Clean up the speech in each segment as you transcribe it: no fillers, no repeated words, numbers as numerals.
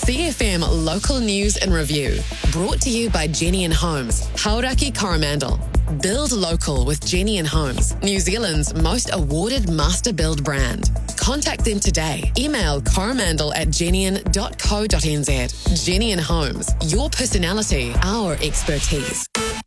CFM Local News and Review. Brought to you by Jenny and Homes, Hauraki Coromandel. Build local with Jenny and Homes, New Zealand's most awarded master build brand. Contact them today. Email coromandel@jennian.co.nz. Jenny and Homes, your personality, our expertise.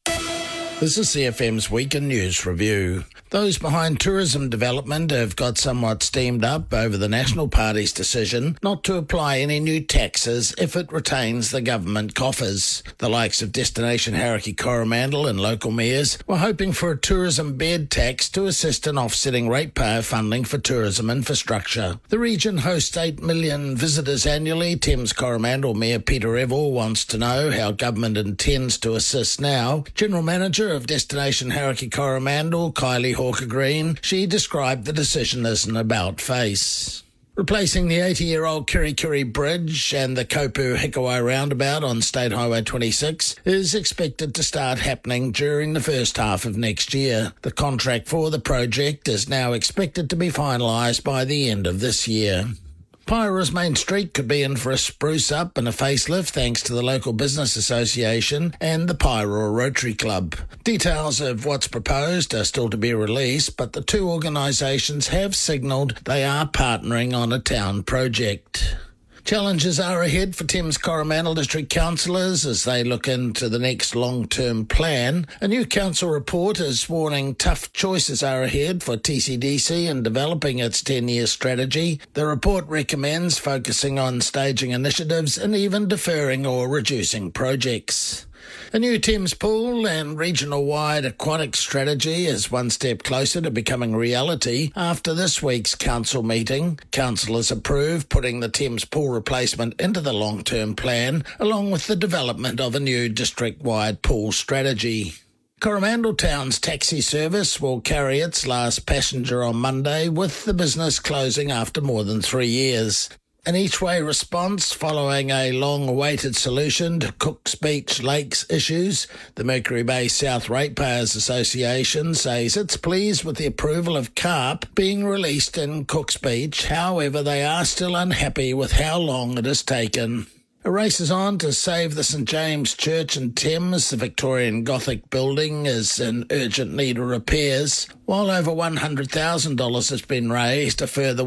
This is CFM's Weekend News Review. Those behind tourism development have got somewhat steamed up over the National Party's decision not to apply any new taxes if it retains the government coffers. The likes of Destination Hauraki Coromandel and local mayors were hoping for a tourism bed tax to assist in offsetting ratepayer funding for tourism infrastructure. The region hosts 8 million visitors annually. Thames Coromandel Mayor Peter Evell wants to know how government intends to assist now. General Manager of Destination Hauraki Coromandel, Kylie Hawker Green, she described the decision as an about-face. Replacing the 80-year-old Kirikiri Bridge and the Kopu Hikawai roundabout on State Highway 26 is expected to start happening during the first half of next year. The contract for the project is now expected to be finalised by the end of this year. Pyra's Main Street could be in for a spruce up and a facelift thanks to the local business association and the Pyra Rotary Club. Details of what's proposed are still to be released, but the two organisations have signalled they are partnering on a town project. Challenges are ahead for Thames Coromandel District councillors as they look into the next long-term plan. A new council report is warning tough choices are ahead for TCDC in developing its 10-year strategy. The report recommends focusing on staging initiatives and even deferring or reducing projects. A new Thames pool and regional-wide aquatic strategy is one step closer to becoming reality after this week's council meeting. Councillors approved putting the Thames pool replacement into the long-term plan, along with the development of a new district-wide pool strategy. Coromandel Town's taxi service will carry its last passenger on Monday, with the business closing after more than 3 years. An each-way response following a long-awaited solution to Cook's Beach Lakes issues, the Mercury Bay South Ratepayers Association says it's pleased with the approval of carp being released in Cook's Beach. However, they are still unhappy with how long it has taken. A race is on to save the St James Church in Thames. The Victorian Gothic building is in urgent need of repairs. While over $100,000 has been raised, a further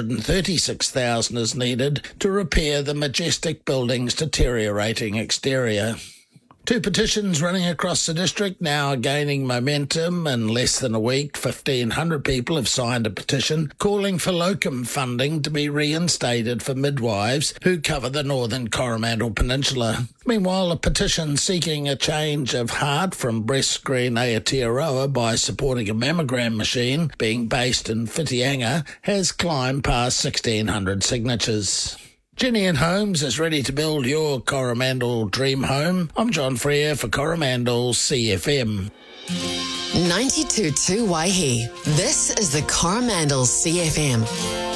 $136,000 is needed to repair the majestic building's deteriorating exterior. Two petitions running across the district now are gaining momentum. In less than a week, 1,500 people have signed a petition calling for locum funding to be reinstated for midwives who cover the northern Coromandel Peninsula. Meanwhile, a petition seeking a change of heart from breast screen Aotearoa by supporting a mammogram machine being based in Whitianga has climbed past 1,600 signatures. Jenny and Homes is ready to build your Coromandel dream home. I'm John Freer for Coromandel CFM. 92.2 Waihi. This is the Coromandel CFM.